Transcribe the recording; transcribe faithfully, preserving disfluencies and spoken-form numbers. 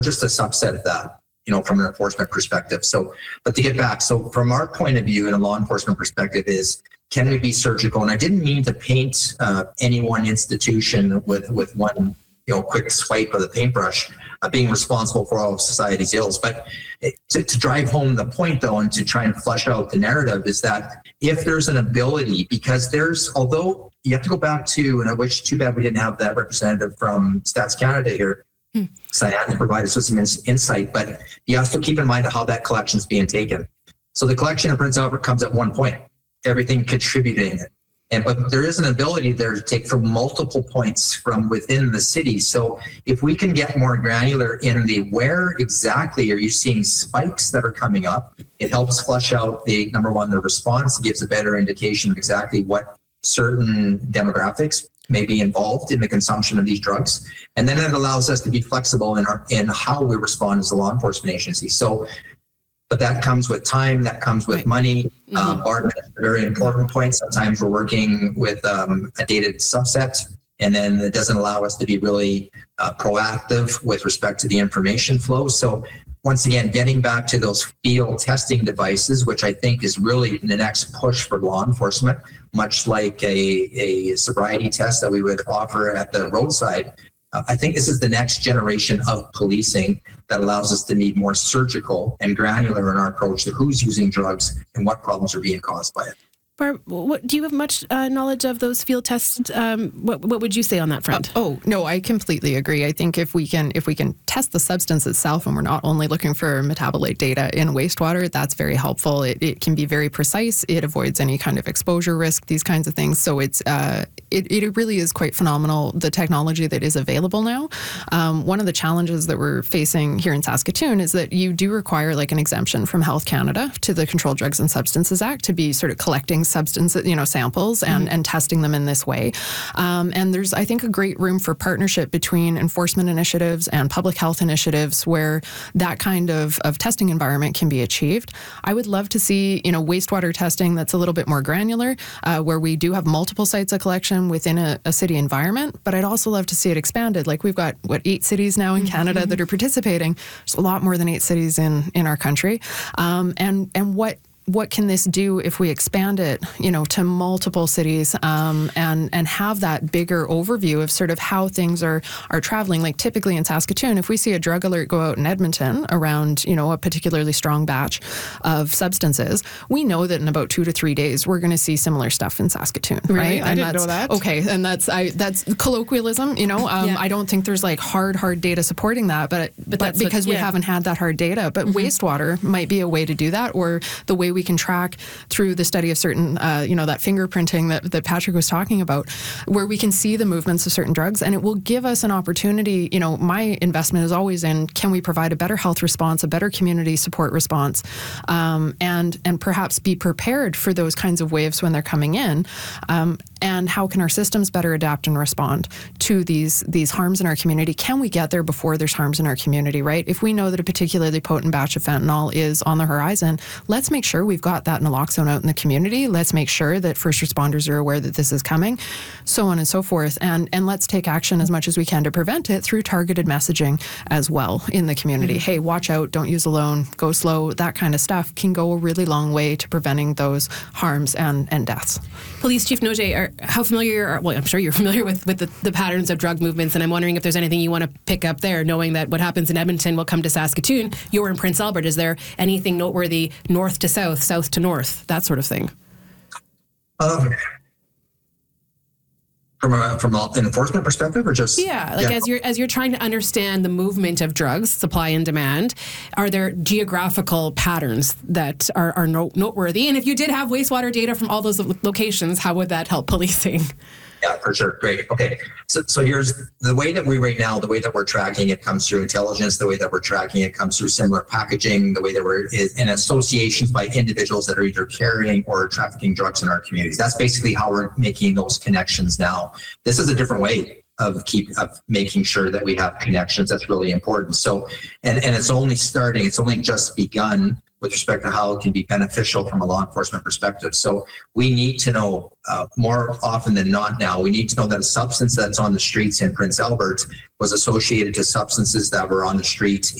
just a subset of that, you know, from an enforcement perspective. So, but to get back, so from our point of view in a law enforcement perspective is, can we be surgical? And I didn't mean to paint uh, any one institution with, with one, you know, quick swipe of the paintbrush, uh, being responsible for all of society's ills. But it, to, to drive home the point, though, and to try and flesh out the narrative is that if there's an ability, because there's, although you have to go back to, and I wish too bad we didn't have that representative from Stats Canada here, hmm. Cyan, to provide us with some ins- insight, but you have to keep in mind how that collection is being taken. So the collection of Prince Albert comes at one point, everything contributing it. And, but there is an ability there to take from multiple points from within the city. So if we can get more granular in the where exactly are you seeing spikes that are coming up, it helps flesh out the, number one, the response, gives a better indication of exactly what certain demographics may be involved in the consumption of these drugs. And then it allows us to be flexible in our, in how we respond as a law enforcement agency. So, but that comes with time, that comes with right. money. Mm-hmm. Um, Barb, a very important point. Sometimes we're working with um, a dated subset, and then it doesn't allow us to be really uh, proactive with respect to the information flow. So once again, getting back to those field testing devices, which I think is really the next push for law enforcement, much like a, a sobriety test that we would offer at the roadside. Uh, I think this is the next generation of policing that allows us to be more surgical and granular in our approach to who's using drugs and what problems are being caused by it. Barb, what, do you have much uh, knowledge of those field tests? Um, what, what would you say on that front? Uh, oh, no, I completely agree. I think if we can if we can test the substance itself and we're not only looking for metabolite data in wastewater, that's very helpful. It, it can be very precise. It avoids any kind of exposure risk, these kinds of things. So it's uh, it, it really is quite phenomenal, the technology that is available now. Um, one of the challenges that we're facing here in Saskatoon is that you do require like an exemption from Health Canada to the Controlled Drugs and Substances Act to be sort of collecting substance, you know, samples and, mm-hmm. and testing them in this way. Um, and there's, I think, a great room for partnership between enforcement initiatives and public health initiatives where that kind of, of testing environment can be achieved. I would love to see, you know, wastewater testing that's a little bit more granular, uh, where we do have multiple sites of collection within a, a city environment, but I'd also love to see it expanded. Like we've got, what, eight cities now in mm-hmm. Canada that are participating. There's a lot more than eight cities in, in our country. Um, and, and what What can this do if we expand it, you know, to multiple cities um, and and have that bigger overview of sort of how things are are traveling? Like typically in Saskatoon, if we see a drug alert go out in Edmonton around, you know, a particularly strong batch of substances, we know that in about two to three days we're going to see similar stuff in Saskatoon, right? right? I and didn't that's, know that. Okay, and that's I that's colloquialism, you know. Um, yeah. I don't think there's like hard hard data supporting that, but but, but because what, yeah. we haven't had that hard data. But mm-hmm. wastewater might be a way to do that, or the way we can track through the study of certain, uh, you know, that fingerprinting that, that Patrick was talking about, where we can see the movements of certain drugs, and it will give us an opportunity. You know, my investment is always in, can we provide a better health response, a better community support response, um, and and perhaps be prepared for those kinds of waves when they're coming in, um, and how can our systems better adapt and respond to these these harms in our community? Can we get there before there's harms in our community, right? If we know that a particularly potent batch of fentanyl is on the horizon, let's make sure we've got that naloxone out in the community. Let's make sure that first responders are aware that this is coming, so on and so forth. And and let's take action as much as we can to prevent it through targeted messaging as well in the community. Mm-hmm. Hey, watch out, don't use alone, go slow, that kind of stuff can go a really long way to preventing those harms and, and deaths. Police Chief Noje, are, how familiar, are, well, I'm sure you're familiar with, with the, the patterns of drug movements, and I'm wondering if there's anything you want to pick up there, knowing that what happens in Edmonton will come to Saskatoon. You're in Prince Albert. Is there anything noteworthy north to south, south to north, that sort of thing? Um, from a from an enforcement perspective, or just yeah, like yeah. as you're as you're trying to understand the movement of drugs, supply and demand, are there geographical patterns that are are no, noteworthy? And if you did have wastewater data from all those locations, how would that help policing? Yeah, for sure. Great. Okay. So so here's the way that we right now, the way that we're tracking it comes through intelligence, the way that we're tracking it comes through similar packaging, the way that we're in associations by individuals that are either carrying or trafficking drugs in our communities. That's basically how we're making those connections now. This is a different way of keep of making sure that we have connections. That's really important. So and, and it's only starting, it's only just begun with respect to how it can be beneficial from a law enforcement perspective. So we need to know uh, more often than not now, we need to know that a substance that's on the streets in Prince Albert was associated to substances that were on the streets